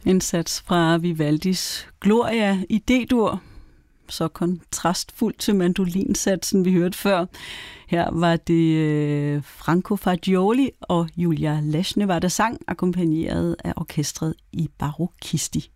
En sats fra Vivaldis Gloria i D-dur, så kontrastfuldt til mandolinsatsen, vi hørte før. Her var det Franco Fagioli og Julia Leshne, der sang, akkompagneret af orkestret i Barocchisti.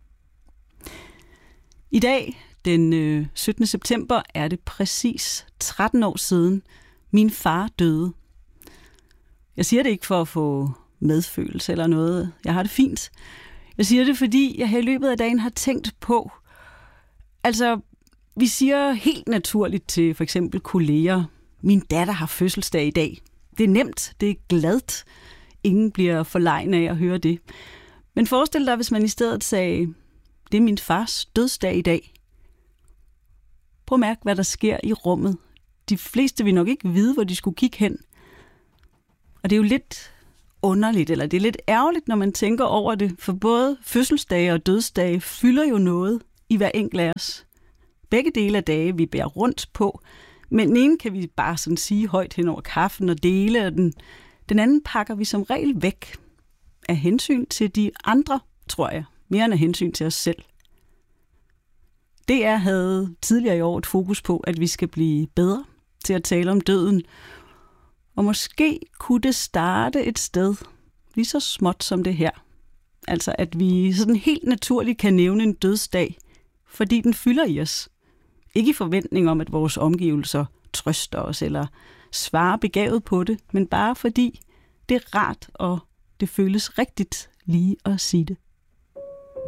I dag, den 17. september, er det præcis 13 år siden, min far døde. Jeg siger det ikke for at få medfølelse eller noget. Jeg har det fint. Jeg siger det, fordi jeg her i løbet af dagen har tænkt på, altså, vi siger helt naturligt til for eksempel kolleger, min datter har fødselsdag i dag. Det er nemt, det er gladt. Ingen bliver forlegen af at høre det. Men forestil dig, hvis man i stedet sagde, det er min fars dødsdag i dag. Prøv at mærke, hvad der sker i rummet. De fleste vil nok ikke vide, hvor de skulle kigge hen. Og det er jo lidt underligt, eller det er lidt ærgerligt, når man tænker over det, for både fødselsdage og dødsdage fylder jo noget i hver enkelt af os. Begge dele af dage, vi bærer rundt på, men den ene kan vi bare sådan sige højt hen over kaffen og dele, og den anden pakker vi som regel væk af hensyn til de andre, tror jeg, mere end af hensyn til os selv. DR havde tidligere i år et fokus på, at vi skal blive bedre til at tale om døden, og måske kunne det starte et sted lige så småt som det her. Altså at vi sådan helt naturligt kan nævne en dødsdag, fordi den fylder i os. Ikke i forventning om, at vores omgivelser trøster os eller svarer begavet på det, men bare fordi det er rart, og det føles rigtigt lige at sige det.